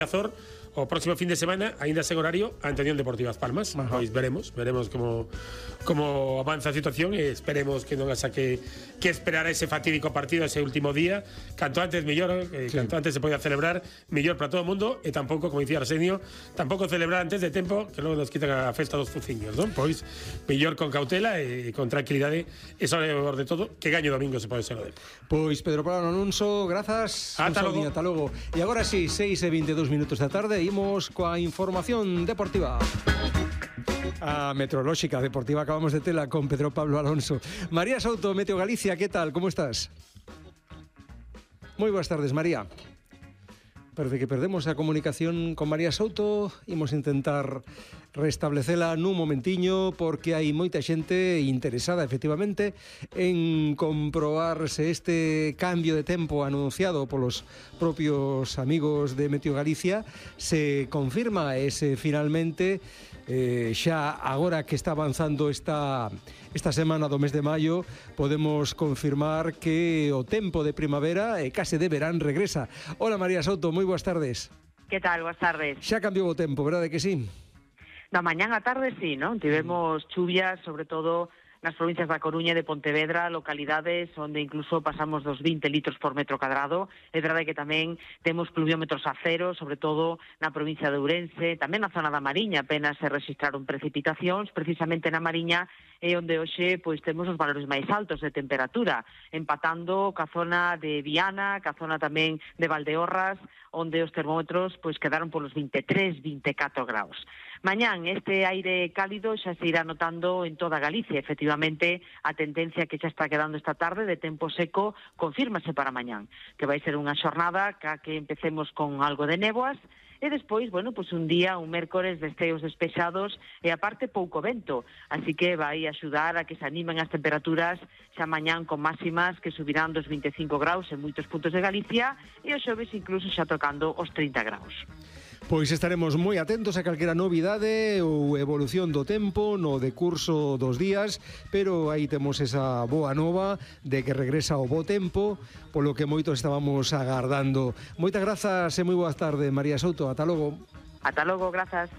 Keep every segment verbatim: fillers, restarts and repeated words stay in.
Azor, o próximo fin de semana, aínda sen horario, ante a Unión Deportiva As Palmas. Ajá. Pois veremos, veremos como como avanza a situación e esperemos que non haxa que, que esperar ese fatídico partido ese último día. Canto antes mellor, eh, sí. canto antes se poida celebrar mellor para todo o mundo e tampouco, como dicía Arsenio, tampouco celebrar antes de tempo, que logo nos quitan a festa dos fuciños, non? Pois mellor con cautela e con tranquilidade, e sobre de todo, que gaño domingo se pode ser o Depor. Pois Pedro Pablo Alonso, grazas. Ata logo. Ata logo. E agora sí, seis e veintidós minutos da tarde, imos coa información deportiva. A meteorolóxica deportiva acabamos de tela con Pedro Pablo Alonso. María Souto, Meteo Galicia, ¿qué tal? ¿Cómo estás? Moi boas tardes, María. Parece que perdemos a comunicación con María Souto. Imos intentar restablecela nun momentiño porque hai moita xente interesada efectivamente en comprobar se este cambio de tempo anunciado polos propios amigos de Meteo Galicia se confirma e se finalmente eh, xa agora que está avanzando esta, esta semana do mes de maio podemos confirmar que o tempo de primavera e case de verán regresa. Hola María Souto, moi boas tardes. Que tal? Boas tardes. Xa cambiou o tempo, verdade que sí? Da mañán a tarde, sí, non? Tivemos chuvias, sobre todo nas provincias da Coruña e de Pontevedra, localidades onde incluso pasamos dos vinte litros por metro cadrado. É verdade que tamén temos pluviómetros a cero, sobre todo na provincia de Ourense, tamén na zona da Mariña, apenas se registraron precipitacións, precisamente na Mariña é onde hoxe pois temos os valores máis altos de temperatura, empatando ca zona de Viana, ca zona tamén de Valdeorras, onde os termómetros pois quedaron polos vinte e tres, vinte e catro graus. Mañán este aire cálido xa se irá notando en toda Galicia. Efectivamente, a tendencia que xa está quedando esta tarde de tempo seco confírmase para mañán, que vai ser unha xornada ca que empecemos con algo de néboas, e despois, bueno, pues un día, un mércores de esteos despexados e aparte pouco vento, así que vai axudar a que se animen as temperaturas xa mañán con máximas que subirán dos vinte e cinco graus en moitos puntos de Galicia e o xoves incluso xa tocando os trinta graus. Pois estaremos moi atentos a calquera novidade ou evolución do tempo no decurso dos días, pero aí temos esa boa nova de que regresa o bo tempo, polo que moitos estábamos agardando. Moitas grazas e moi boas tardes, María Souto. Ata logo. Ata logo, grazas.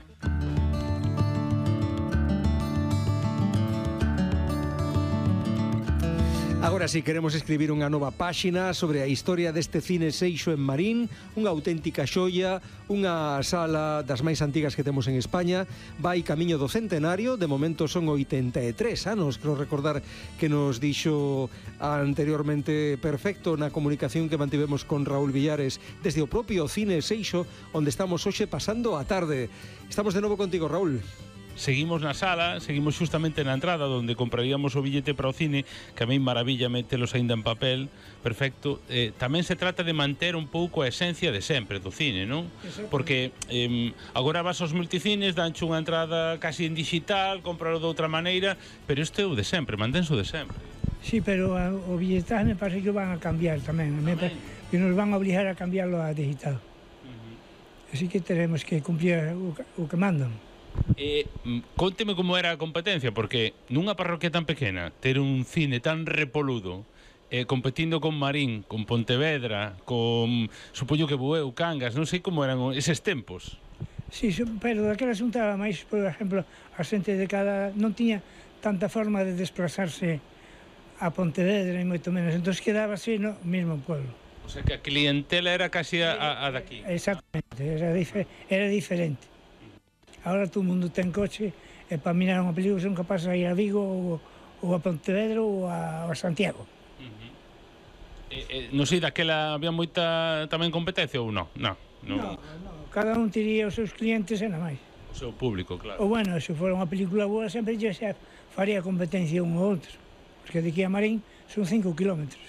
Agora si queremos escribir unha nova páxina sobre a historia deste cine Seixo en Marín, unha auténtica xoia, unha sala das máis antigas que temos en España, vai camiño do centenario, de momento son oitenta e tres anos, creo recordar que nos dixo anteriormente perfecto na comunicación que mantivemos con Raúl Villares desde o propio cine Seixo, onde estamos hoxe pasando a tarde. Estamos de novo contigo, Raúl. Seguimos na sala, seguimos justamente na entrada onde compraríamos o billete para o cine, que a mí maravilla metelos aínda en papel, perfecto. Eh, tamén se trata de manter un pouco a esencia de sempre do cine, non? Porque eh, agora vas aos multicines, danche unha entrada casi en digital, compralo de outra maneira, pero isto é o de sempre, mantense o de sempre. Sí, pero a, o billetaje me parece que van a cambiar tamén, tamén. Que nos van a obligar a cambiarlo a digital. Uh-huh. Así que teremos que cumplir o, o que mandan. Eh, Cónteme como era a competencia, porque nunha parroquia tan pequena ter un cine tan repoludo, eh, competindo con Marín, con Pontevedra, con, supoño que Bueu, Cangas, non sei como eran eses tempos. Sí, pero daquela xuntaba máis, por exemplo, a xente de cada non tiña tanta forma de desplazarse a Pontevedra e moito menos, entón quedábase no mesmo pueblo. O sea que a clientela era casi a, a, a daqui. Exactamente, era, difer era diferente. Agora todo o mundo ten coche e para mirar unha película son capaces de ir a Vigo ou, ou a Pontevedra ou a, a Santiago. Uh-huh. eh, eh, non sei, daquela había moita tamén competencia ou non? Non, non. No, no. Cada un tiría os seus clientes e nada máis. O seu público, claro. Ou bueno, se fora unha película boa sempre xa se faría competencia un ou outro, porque de aquí a Marín son cinco kilómetros.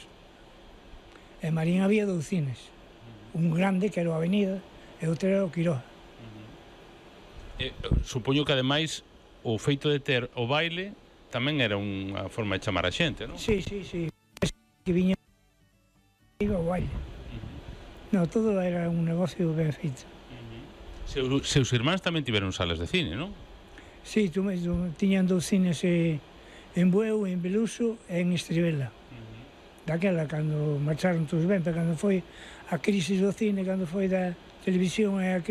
En Marín había dous cines, uh-huh. Un grande que era o Avenida e outro era o Quiroga. Eh, supoño que ademais o feito de ter o baile tamén era unha forma de chamar a xente, non? Sí, sí, sí. Que viña o baile. Uh-huh. No, todo era un negocio ben feito. Uh-huh. Seu, seus irmáns tamén tiveron salas de cine, non? Sí, tú mesmo. Tiñan dous cines eh, en Bueu, en Beluso e en Estribela. Uh-huh. Daquela, cando marcharon todos ben, pero cando foi a crisis do cine, cando foi da televisión e a